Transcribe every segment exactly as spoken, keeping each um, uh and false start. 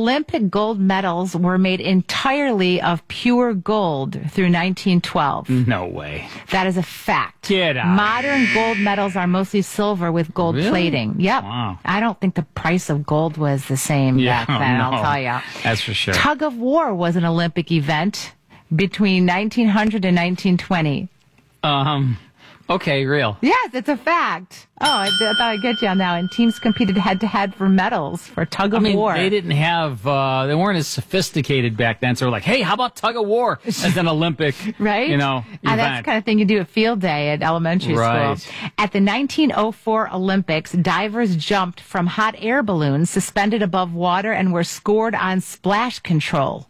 Olympic gold medals were made entirely of pure gold through nineteen twelve. No way. That is a fact. Get out. Modern gold medals are mostly silver with gold Really? plating. Yep. Wow. I don't think the price of gold was the same Yeah, back then, no. I'll tell you. That's for sure. Tug of war was an Olympic event between nineteen hundred and nineteen twenty. Um, okay, real. Yes, it's a fact. Oh, I, I thought I'd get you on that one. Teams competed head-to-head for medals for tug I of mean, war. they didn't have, uh, they weren't as sophisticated back then. So we're like, hey, how about tug of war as an Olympic, right? you know, event? And that's the kind of thing you do at field day at elementary Right. school. At the nineteen oh four Olympics, divers jumped from hot air balloons suspended above water and were scored on splash control.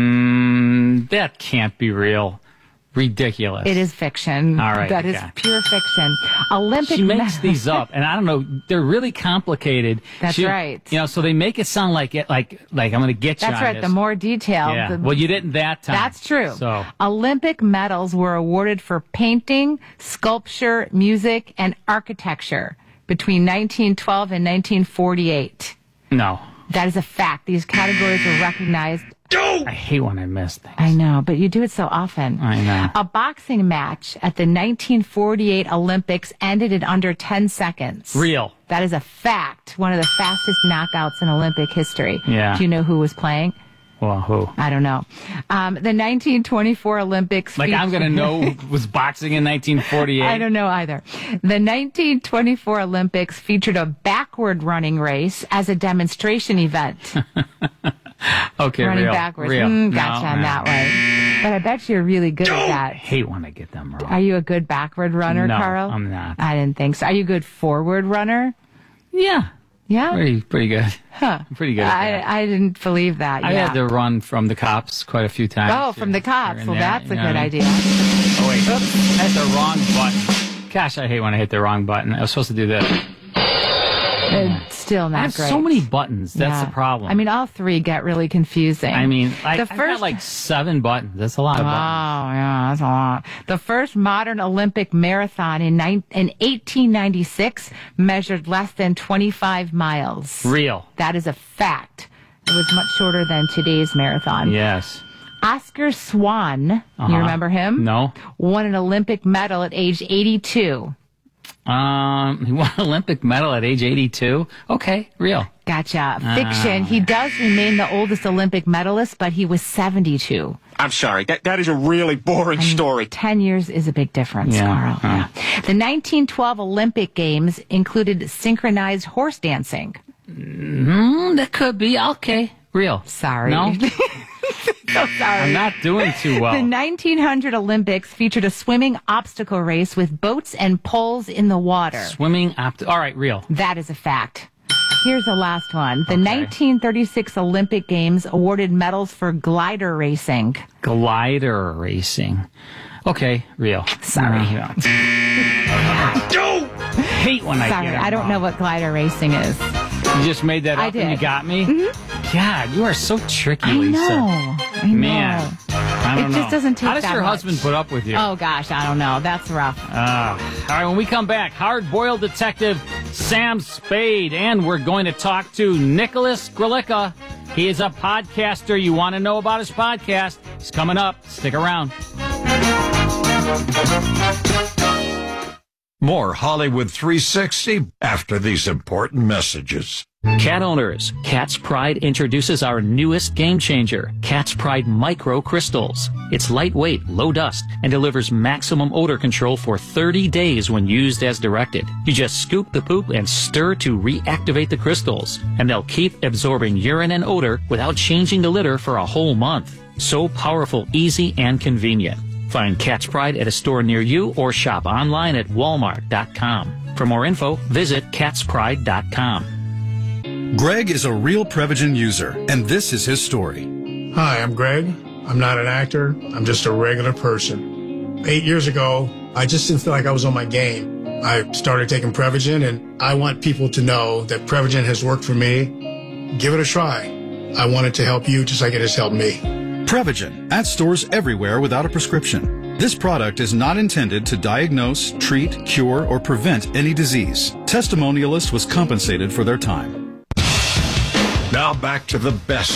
Mm, that can't be real. Ridiculous. It is fiction. All right, That is okay. pure fiction. Olympic She makes me- these up, and I don't know. They're really complicated. That's She- right. You know, so they make it sound like it, like, like I'm going to get you That's on right. this. The more detailed. Yeah. The, Well, you didn't that time. That's true. So Olympic medals were awarded for painting, sculpture, music, and architecture between nineteen twelve and nineteen forty-eight. no, That is a fact. These categories were recognized. I hate when I miss things. I know, but you do it so often. I know. A boxing match at the nineteen forty-eight Olympics ended in under ten seconds. Real. That is a fact. One of the fastest knockouts in Olympic history. Yeah. Do you know who was playing? Well, who? I don't know. Um, the nineteen twenty-four Olympics. Like, I'm featured- going to know who was boxing in nineteen forty-eight. I don't know either. The nineteen twenty-four Olympics featured a backward running race as a demonstration event. Okay, running real. backwards. Real. Mm, No, gotcha on no. that one. But I bet you're really good at I that. hate when I get them wrong. Are you a good backward runner, No, Carl? I'm not. I didn't think so. Are you a good forward runner? Yeah. Yeah? Pretty, pretty good. Huh. I'm pretty good at that. I, I didn't believe that. I yeah. had to run from the cops quite a few times. Oh, from the cops. Here and Well, there, that's you a know good what I mean? idea. Oh, wait. Oops. I hit the wrong button. Gosh, I hate when I hit the wrong button. I was supposed to do this. It's still not I have great. so many buttons. That's Yeah. the problem. I mean, all three get really confusing. I mean, I, the I've got first like seven buttons. That's a lot of Oh, buttons. yeah, that's a lot. The first modern Olympic marathon in, nine, in eighteen ninety-six measured less than twenty-five miles. Real. That is a fact. It was much shorter than today's marathon. Yes. Oscar Swan, Uh-huh. you remember him? No. Won an Olympic medal at age eighty-two. Um, he won an Olympic medal at age eighty-two. Okay, real. Gotcha. Fiction. He does remain the oldest Olympic medalist, but he was seventy-two. I'm sorry. That that is a really boring story. Ten years is a big difference, Yeah, Carl. uh. Yeah. The nineteen twelve Olympic Games included synchronized horse dancing. Mm, that could be. Okay, real. Sorry. No? So sorry. I'm not doing too well. The nineteen hundred Olympics featured a swimming obstacle race with boats and poles in the water. Swimming opt- All right, real. That is a fact. Here's the last one. The Okay. nineteen thirty-six Olympic Games awarded medals for glider racing. Glider racing. Okay, real. Sorry. Uh, yeah. Hate when I Sorry, get it I don't wrong. know what glider racing is. You just made that up I and did. you got me? Mm-hmm. God, you are so tricky, I Lisa. know. I know. Man, I don't It know. just doesn't take How does that your much. husband put up with you? Oh, gosh, I don't know. That's rough. Uh, all right, when we come back, hard-boiled detective Sam Spade, and we're going to talk to Nicholas Grilica. He is a podcaster. You want to know about his podcast? It's coming up. Stick around. More Hollywood three sixty after these important messages. Cat owners, Cat's Pride introduces our newest game changer, Cat's Pride Micro Crystals. It's lightweight, low dust, and delivers maximum odor control for thirty days when used as directed. You just scoop the poop and stir to reactivate the crystals, and they'll keep absorbing urine and odor without changing the litter for a whole month. So powerful, easy, and convenient. Find Cat's Pride at a store near you or shop online at walmart dot com. For more info, visit cats pride dot com. Greg is a real Prevagen user, and this is his story. Hi, I'm Greg. I'm not an actor. I'm just a regular person. Eight years ago, I just didn't feel like I was on my game. I started taking Prevagen, and I want people to know that Prevagen has worked for me. Give it a try. I want it to help you just like it has helped me. Prevagen, at stores everywhere without a prescription. This product is not intended to diagnose, treat, cure, or prevent any disease. Testimonialist was compensated for their time. Now back to the best